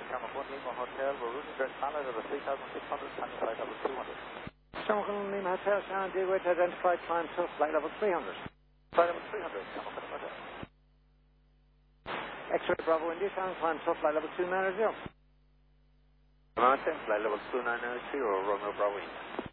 Shamrock Lima Hotel, we're routing direct pilot over 3,600, time flight level 200. Shamrock Lima Hotel, San Diego to identify climb to flight level 300. Flight level 300, Shamrock Lima Hotel. X-ray Bravo India, San climb to flight level 290. Mountain, flight level 2990, Romeo Bravo India.